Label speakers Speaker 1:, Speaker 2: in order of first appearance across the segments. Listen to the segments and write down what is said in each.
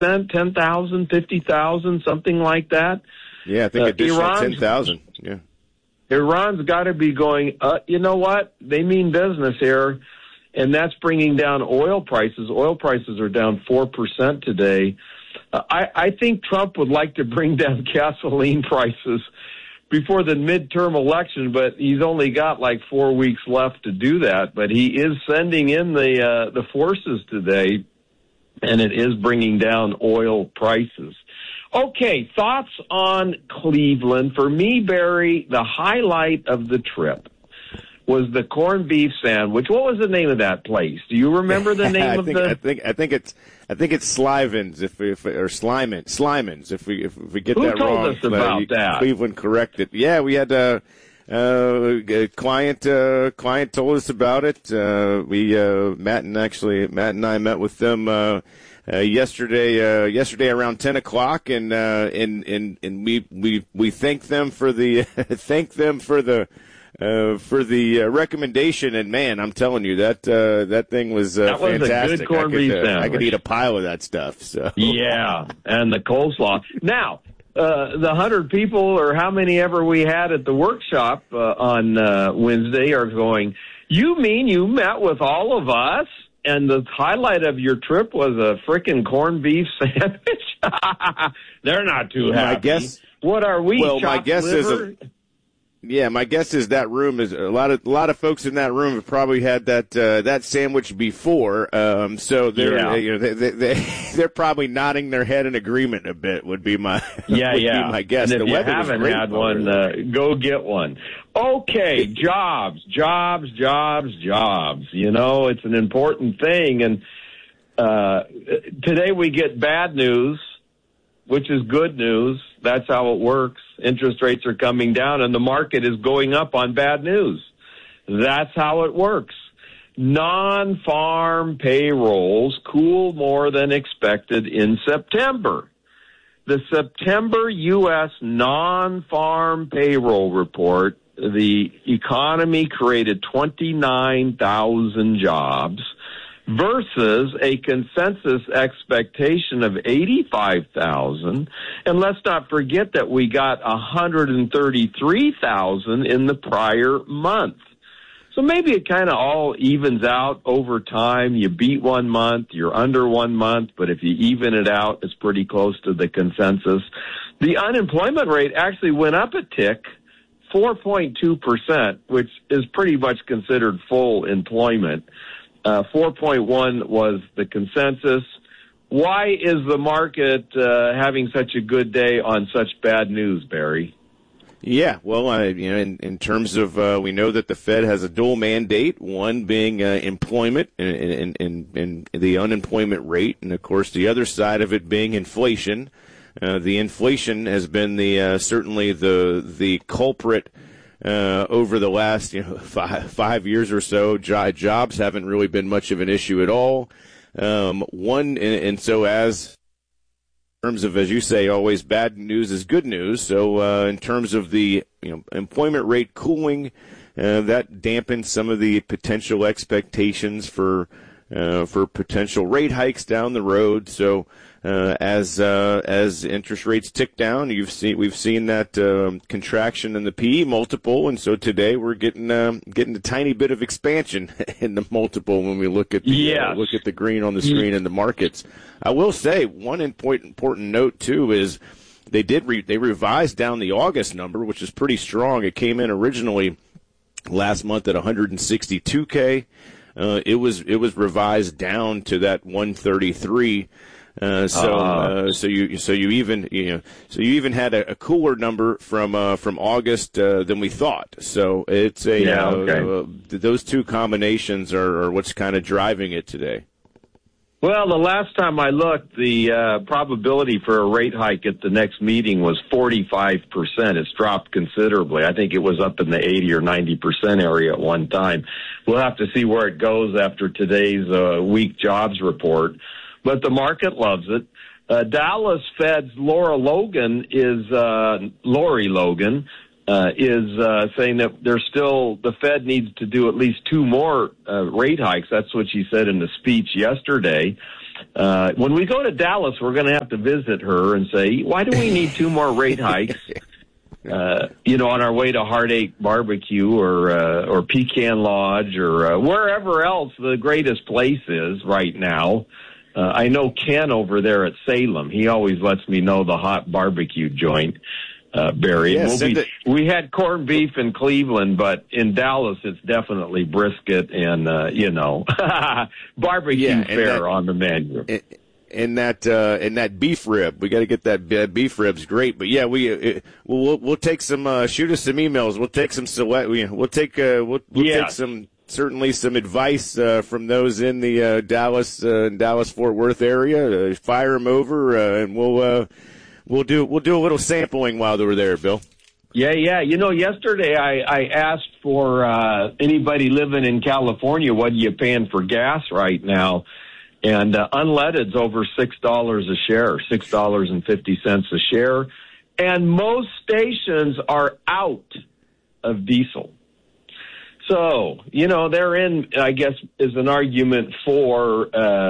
Speaker 1: 10,000, 50,000, something like that.
Speaker 2: Yeah, I think additional 10,000. Yeah.
Speaker 1: Iran's got to be going, you know what? They mean business here, and that's bringing down oil prices. Oil prices are down 4% today. I think Trump would like to bring down gasoline prices before the midterm election, but he's only got like 4 weeks left to do that. But he is sending in the forces today, and it is bringing down oil prices. Okay, thoughts on Cleveland. For me, Barry, the highlight of the trip was the corned beef sandwich. What was the name of that place? Do you remember the name of the?
Speaker 2: I think it's Slivens or Slimans if we get
Speaker 1: Who
Speaker 2: that wrong.
Speaker 1: Who told us about that?
Speaker 2: Cleveland corrected. Yeah, we had a client told us about it. Matt and I met with them yesterday around 10 o'clock, and we thank them for the recommendation. And man, I'm telling you that thing was fantastic.
Speaker 1: Was a good corned beef sandwich.
Speaker 2: I could eat a pile of that stuff. So
Speaker 1: yeah, and the coleslaw. Now, the 100 people or how many ever we had at the workshop on Wednesday are going, you mean you met with all of us? And the highlight of your trip was a frickin' corned beef sandwich? They're not too happy.
Speaker 2: My guess,
Speaker 1: what are we?
Speaker 2: Well, my guess
Speaker 1: liver?
Speaker 2: My guess is that room is a lot of folks in that room have probably had that sandwich before. So they're probably nodding their head in agreement a bit. Would be my my guess.
Speaker 1: And if you haven't had one, go get one. Okay, jobs. You know, it's an important thing. And today we get bad news, which is good news. That's how it works. Interest rates are coming down, and the market is going up on bad news. That's how it works. Non-farm payrolls cooled more than expected in September. The September U.S. non-farm payroll report, the economy created 29,000 jobs versus a consensus expectation of 85,000. And let's not forget that we got 133,000 in the prior month. So maybe it kind of all evens out over time. You beat 1 month, you're under 1 month, but if you even it out, it's pretty close to the consensus. The unemployment rate actually went up a tick, 4.2%, which is pretty much considered full employment. 4.1 was the consensus. Why is the market having such a good day on such bad news, Barry?
Speaker 2: Yeah, well, in terms of we know that the Fed has a dual mandate, one being employment and the unemployment rate, and of course the other side of it being inflation. The inflation has been certainly the culprit. Over the last 5 years or so, jobs haven't really been much of an issue at all. So as in terms of, as you say, always bad news is good news. So in terms of the employment rate cooling, that dampens some of the potential expectations for potential rate hikes down the road. So as interest rates tick down, we've seen that contraction in the PE multiple, and so today we're getting a tiny bit of expansion in the multiple when we look at the green on the screen in the markets. I will say one important note too is they revised down the August number, which is pretty strong. It came in originally last month at 162K. It was revised down to that 133. So you even had a cooler number from August than we thought. So it's those two combinations are what's kind of driving it today.
Speaker 1: Well, the last time I looked, the probability for a rate hike at the next meeting was 45%. It's dropped considerably. I think it was up in the 80 or 90% area at one time. We'll have to see where it goes after today's weak jobs report. But the market loves it. Dallas Fed's Lori Logan is saying that the Fed needs to do at least 2 more rate hikes. That's what she said in the speech yesterday. When we go to Dallas, we're going to have to visit her and say, why do we need 2 more rate hikes? On our way to Heartache Barbecue or Pecan Lodge or wherever else the greatest place is right now. I know Ken over there at Salem. He always lets me know the hot barbecue joint, Barry.
Speaker 2: Yeah,
Speaker 1: we had corned beef in Cleveland, but in Dallas it's definitely brisket and, barbecue fare on the menu.
Speaker 2: And that beef rib, we got to get that beef rib's great. But yeah, we'll take some. Shoot us some emails. We'll take some select. We'll take some some advice from those in the Dallas Fort Worth area. Fire them over, and we'll do a little sampling while they were there, Bill.
Speaker 1: Yeah. Yesterday I asked for anybody living in California, what are you paying for gas right now? And unleaded's over $6 a share, $6.50 a share. And most stations are out of diesel. So, they're in, I guess, is an argument for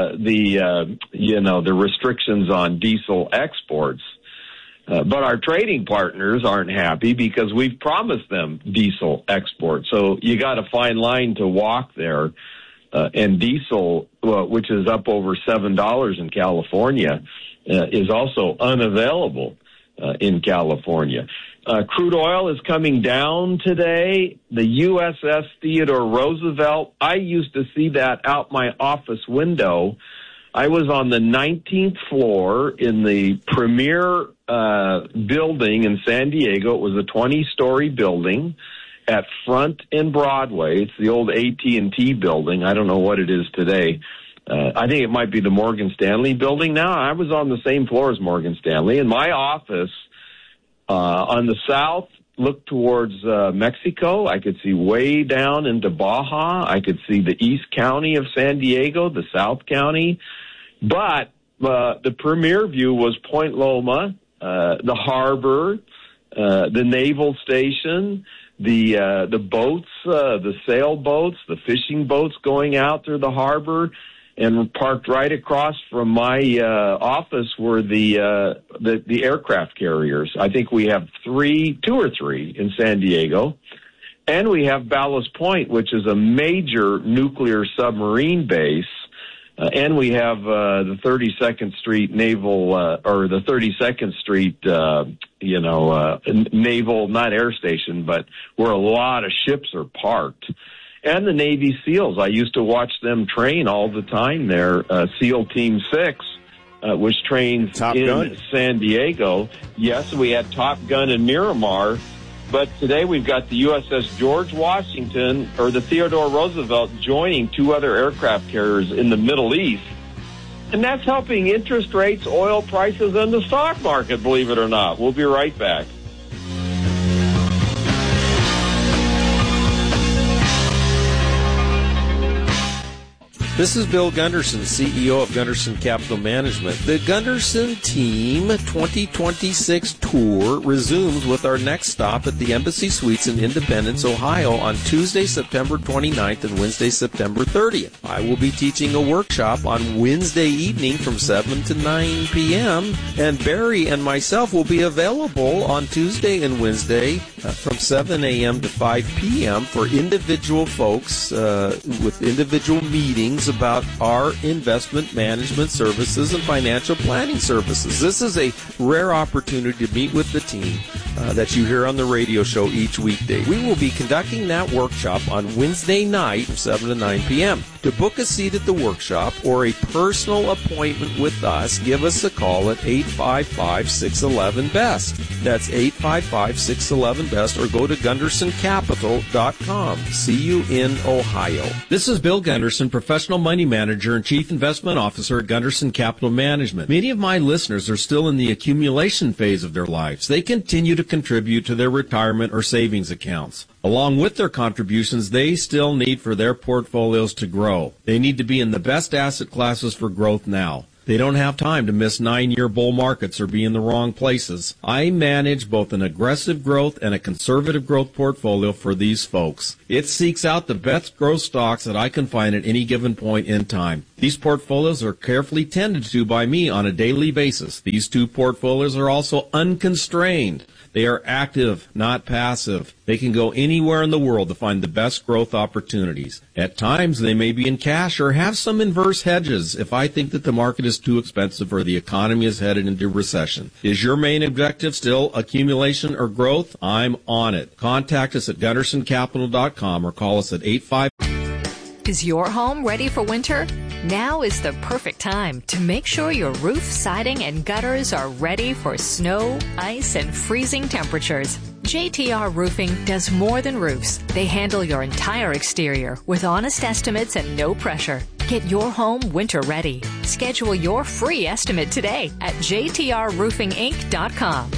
Speaker 1: the restrictions on diesel exports. But our trading partners aren't happy because we've promised them diesel exports. So you got a fine line to walk there. And diesel, which is up over $7 in California, is also unavailable in California. Crude oil is coming down today. The USS Theodore Roosevelt, I used to see that out my office window. I was on the 19th floor in the premier building in San Diego. It was a 20-story building at Front and Broadway. It's the old AT&T building. I don't know what it is today. I think it might be the Morgan Stanley building now. I was on the same floor as Morgan Stanley. And my office on the south looked towards Mexico. I could see way down into Baja. I could see the East County of San Diego, the South County. But the premier view was Point Loma, the harbor, the naval station, the boats, the sailboats, the fishing boats going out through the harbor, and parked right across from my office were the aircraft carriers. I think we have 2 or 3 in San Diego, and we have Ballast Point, which is a major nuclear submarine base. And we have the 32nd Street Naval, or the 32nd Street, naval, not air station, but where a lot of ships are parked. And the Navy SEALs. I used to watch them train all the time there. SEAL Team 6, which trains in San Diego. Yes, we had Top Gun in Miramar. But today we've got the USS George Washington, or the Theodore Roosevelt, joining 2 other aircraft carriers in the Middle East. And that's helping interest rates, oil prices, and the stock market, believe it or not. We'll be right back.
Speaker 3: This is Bill Gunderson, CEO of Gunderson Capital Management. The Gunderson Team 2026 tour resumes with our next stop at the Embassy Suites in Independence, Ohio on Tuesday, September 29th and Wednesday, September 30th. I will be teaching a workshop on Wednesday evening from 7 to 9 p.m. and Barry and myself will be available on Tuesday and Wednesday from 7 a.m. to 5 p.m. for individual folks with individual meetings about our investment management services and financial planning services. This is a rare opportunity to meet with the team that you hear on the radio show each weekday. We will be conducting that workshop on Wednesday night from 7 to 9 p.m. To book a seat at the workshop or a personal appointment with us, give us a call at 855-611-BEST. That's 855-611-BEST, or go to GundersonCapital.com. See you in Ohio.
Speaker 4: This is Bill Gunderson, Professional Money Manager and Chief Investment Officer at Gunderson Capital Management. Many of my listeners are still in the accumulation phase of their lives. They continue to contribute to their retirement or savings accounts. Along with their contributions, they still need for their portfolios to grow. They need to be in the best asset classes for growth now. They don't have time to miss 9-year bull markets or be in the wrong places. I manage both an aggressive growth and a conservative growth portfolio for these folks. It seeks out the best growth stocks that I can find at any given point in time. These portfolios are carefully tended to by me on a daily basis. These 2 portfolios are also unconstrained. They are active, not passive. They can go anywhere in the world to find the best growth opportunities. At times, they may be in cash or have some inverse hedges if I think that the market is too expensive or the economy is headed into recession. Is your main objective still accumulation or growth? I'm on it. Contact us at GundersonCapital.com or call us at 85.
Speaker 5: Is your home ready for winter? Now is the perfect time to make sure your roof, siding, and gutters are ready for snow, ice, and freezing temperatures. JTR Roofing does more than roofs. They handle your entire exterior with honest estimates and no pressure. Get your home winter ready. Schedule your free estimate today at jtrroofinginc.com.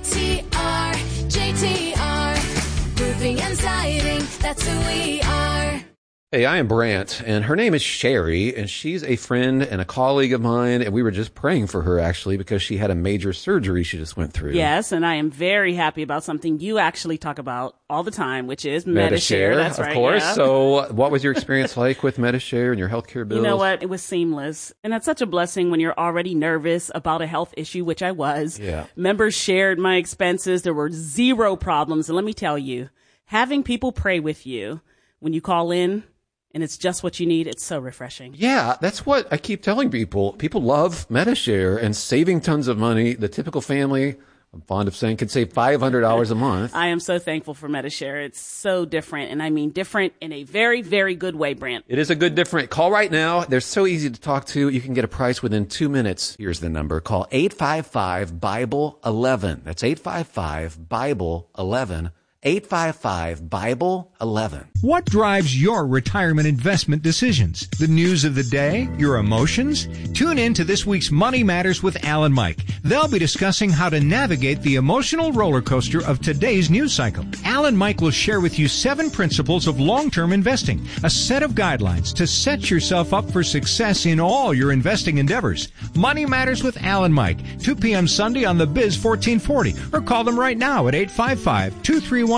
Speaker 5: JTR, Roofing and Siding, that's who we are.
Speaker 6: Hey, I am Brant, and her name is Sherry, and she's a friend and a colleague of mine, and we were just praying for her, actually, because she had a major surgery she just went through.
Speaker 7: Yes, and I am very happy about something you actually talk about all the time, which is Medi-Share. That's right,
Speaker 6: of course.
Speaker 7: Yeah.
Speaker 6: So what was your experience like with Medi-Share and your healthcare bills?
Speaker 7: You know what? It was seamless. And that's such a blessing when you're already nervous about a health issue, which I was.
Speaker 6: Yeah.
Speaker 7: Members shared my expenses. There were 0 problems. And let me tell you, having people pray with you when you call in, and it's just what you need, it's so refreshing.
Speaker 6: Yeah, that's what I keep telling people. People love Medi-Share and saving tons of money. The typical family, I'm fond of saying, can save $500 a month.
Speaker 7: I am so thankful for Medi-Share. It's so different, and I mean different in a very, very good way, Brant.
Speaker 6: It is a good different. Call right now. They're so easy to talk to. You can get a price within 2 minutes. Here's the number. Call 855-BIBLE-11. That's 855-BIBLE-11. 855-BIBLE-11.
Speaker 8: What drives your retirement investment decisions? The news of the day? Your emotions? Tune in to this week's Money Matters with Al and Mike. They'll be discussing how to navigate the emotional roller coaster of today's news cycle. Al and Mike will share with you 7 principles of long-term investing, a set of guidelines to set yourself up for success in all your investing endeavors. Money Matters with Al and Mike, 2 p.m. Sunday on the Biz 1440, or call them right now at 855-231-6010.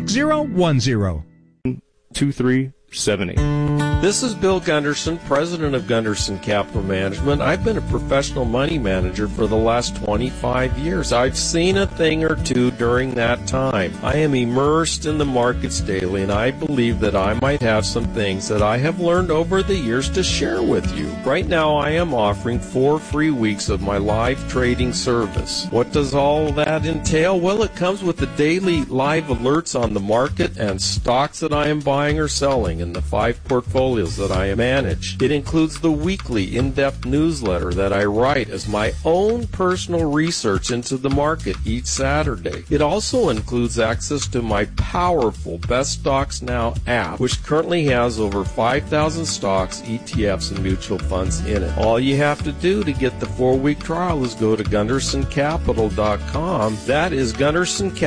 Speaker 2: 2378.
Speaker 3: This is Bill Gunderson, president of Gunderson Capital Management. I've been a professional money manager for the last 25 years. I've seen a thing or two during that time. I am immersed in the markets daily, and I believe that I might have some things that I have learned over the years to share with you. Right now, I am offering 4 free weeks of my live trading service. What does all that entail? Well, it comes with the daily live alerts on the market and stocks that I am buying or selling in the 5 portfolios that I manage. It includes the weekly in-depth newsletter that I write as my own personal research into the market each Saturday. It also includes access to my powerful Best Stocks Now app, which currently has over 5,000 stocks, ETFs, and mutual funds in it. All you have to do to get the 4-week trial is go to GundersonCapital.com. That is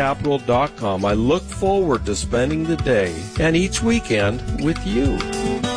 Speaker 3: GundersonCapital.com. I look forward to spending the day and each weekend with you.